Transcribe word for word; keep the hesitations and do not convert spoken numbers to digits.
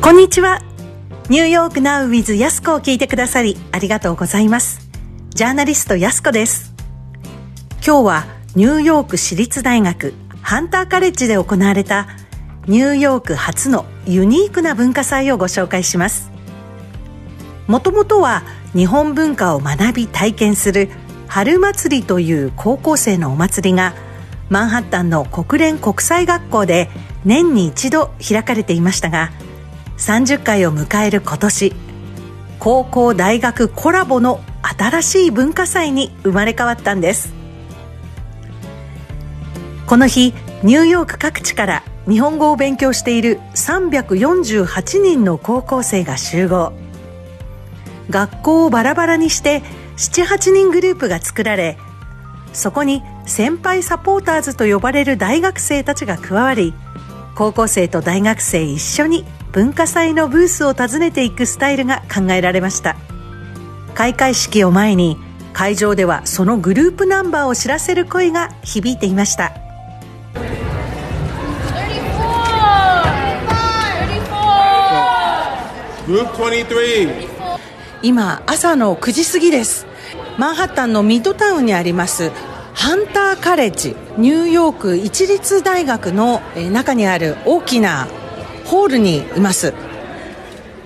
こんにちは。ニューヨークナウ with やすこを聞いてくださりありがとうございます。ジャーナリストやすこです。今日はニューヨーク市立大学ハンターカレッジで行われたニューヨーク初のユニークな文化祭をご紹介します。もともとは日本文化を学び体験する春祭りという高校生のお祭りがマンハッタンの国連国際学校で年に一度開かれていましたが、さんじゅっかいを迎える今年、高校大学コラボの新しい文化祭に生まれ変わったんです。この日、ニューヨーク各地から日本語を勉強しているさんびゃくよんじゅうはちにんの高校生が集合。学校をバラバラにしてなな、はちにんグループが作られ、そこに先輩サポーターズと呼ばれる大学生たちが加わり、高校生と大学生一緒に文化祭のブースを訪ねていくスタイルが考えられました。開会式を前に会場ではそのグループナンバーを知らせる声が響いていました。今朝のくじ過ぎです。マンハッタンのミッドタウンにありますハンターカレッジ、ニューヨーク市立大学の中にある大きなホールにいます。